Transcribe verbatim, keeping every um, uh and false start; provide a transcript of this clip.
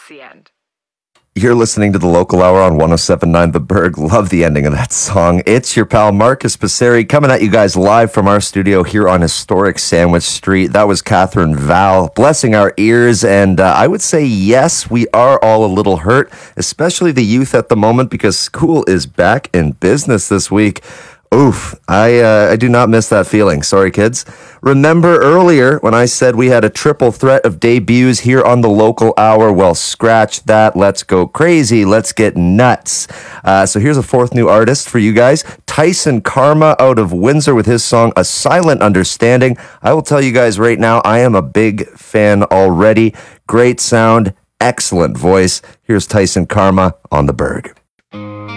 the end. You're listening to the Local Hour on one oh seven point nine The Berg. Love the ending of that song. It's your pal Marcus Passeri coming at you guys live from our studio here on historic Sandwich Street. That was Catherine Val blessing our ears, and uh, I would say yes, we are all a little hurt, especially the youth at the moment, because school is back in business this week. Oof, I uh, I do not miss that feeling. Sorry, kids. Remember earlier when I said we had a triple threat of debuts here on the Local Hour? Well, scratch that. Let's go crazy. Let's get nuts. Uh, so here's a fourth new artist for you guys. Tyson Karma out of Windsor with his song A Silent Understanding. I will tell you guys right now, I am a big fan already. Great sound, excellent voice. Here's Tyson Karma on the Berg.